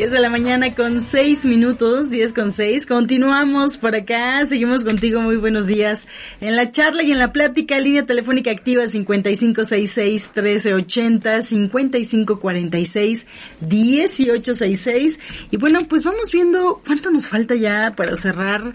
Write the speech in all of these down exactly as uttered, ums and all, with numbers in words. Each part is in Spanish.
diez de la mañana con seis minutos, diez con seis. Continuamos por acá, seguimos contigo, muy buenos días. En la charla y en la plática, línea telefónica activa cincuenta y cinco sesenta y seis, trece ochenta, cincuenta y cinco cuarenta y seis, dieciocho sesenta y seis. Y bueno, pues vamos viendo cuánto nos falta ya para cerrar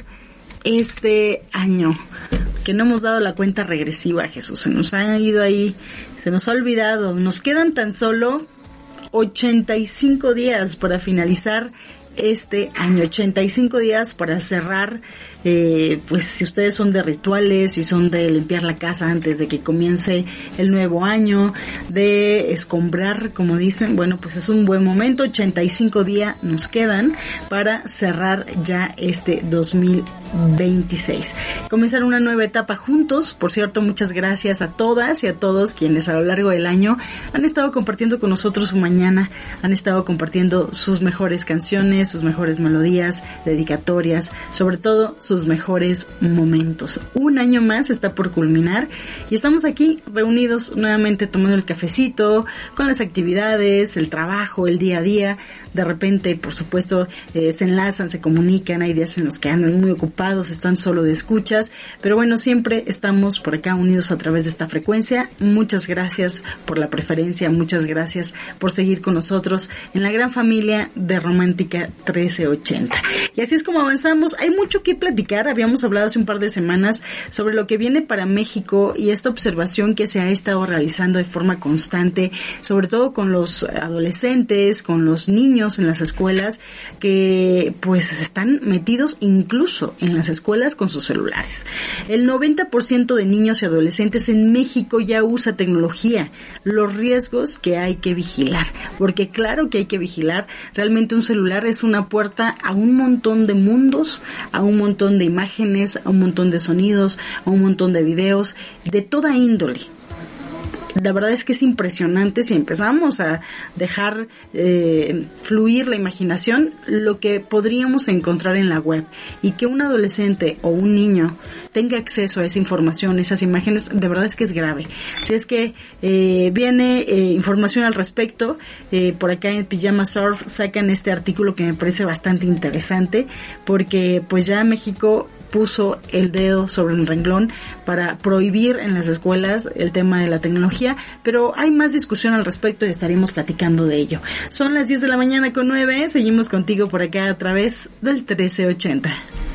este año, que no hemos dado la cuenta regresiva, Jesús, se nos ha ido ahí, se nos ha olvidado, nos quedan tan solo ochenta y cinco días para finalizar este año, ochenta y cinco días para cerrar, eh, pues si ustedes son de rituales, si son de limpiar la casa antes de que comience el nuevo año, de escombrar, como dicen, bueno, pues es un buen momento, ochenta y cinco días nos quedan para cerrar ya este dos mil veintiséis. Comenzar una nueva etapa juntos. Por cierto, muchas gracias a todas y a todos quienes a lo largo del año han estado compartiendo con nosotros su mañana, han estado compartiendo sus mejores canciones, sus mejores melodías, dedicatorias, sobre todo sus mejores momentos. Un año más está por culminar y estamos aquí reunidos nuevamente tomando el cafecito, con las actividades, el trabajo, el día a día. De repente, por supuesto, eh, se enlazan, se comunican, hay días en los que andan muy ocupados, están solo de escuchas, pero bueno, siempre estamos por acá unidos a través de esta frecuencia. Muchas gracias por la preferencia, muchas gracias por seguir con nosotros en la gran familia de Romántica trece ochenta. Y así es como avanzamos. Hay mucho que platicar. Habíamos hablado hace un par de semanas sobre lo que viene para México y esta observación que se ha estado realizando de forma constante, sobre todo con los adolescentes, con los niños en las escuelas, que pues están metidos incluso en las escuelas con sus celulares. El noventa por ciento de niños y adolescentes en México ya usa tecnología. Los riesgos que hay que vigilar, porque claro que hay que vigilar. Realmente un celular es una puerta a un montón de mundos, a un montón de imágenes, a un montón de sonidos, a un montón de videos, de toda índole. La verdad es que es impresionante si empezamos a dejar eh, fluir la imaginación, lo que podríamos encontrar en la web, y que un adolescente o un niño tenga acceso a esa información, esas imágenes, de verdad es que es grave. Si es que eh, viene eh, información al respecto, eh, por acá en Pijama Surf sacan este artículo que me parece bastante interesante, porque pues ya México puso el dedo sobre el renglón para prohibir en las escuelas el tema de la tecnología, pero hay más discusión al respecto y estaremos platicando de ello. Son las diez de la mañana con nueve, seguimos contigo por acá a través del trece ochenta.